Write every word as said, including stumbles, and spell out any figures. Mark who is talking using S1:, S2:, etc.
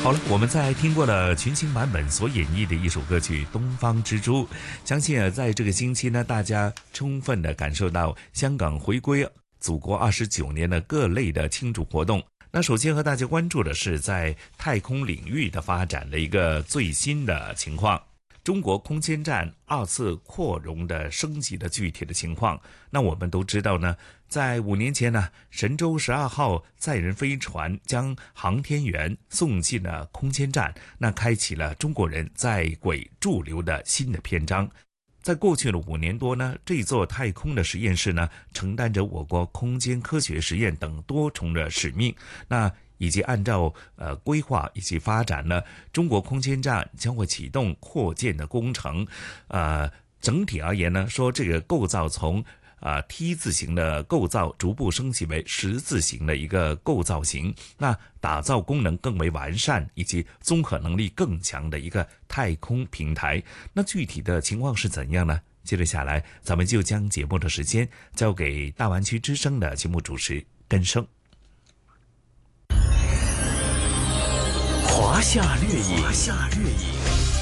S1: 好了，我们在听过了群星版本所演绎的一首歌曲《东方之珠》，相信啊，在这个星期呢，大家充分的感受到香港回归祖国二十九年的各类的庆祝活动。那首先和大家关注的是在太空领域的发展的一个最新的情况。中国空间站二次扩容的升级的具体的情况，那我们都知道呢，在五年前呢，神舟十二号载人飞船将航天员送进了空间站，那开启了中国人在轨驻留的新的篇章。在过去的五年多呢，这座太空的实验室呢，承担着我国空间科学实验等多重的使命。那以及按照呃规划以及发展呢，中国空间站将会启动扩建的工程。呃，整体而言呢，说这个构造从啊、呃、T 字形的构造逐步升级为十字形的一个构造型，那打造功能更为完善以及综合能力更强的一个太空平台。那具体的情况是怎样呢？接着下来，咱们就将节目的时间交给大湾区之声的节目主持根生。
S2: 华夏掠影，华夏掠影。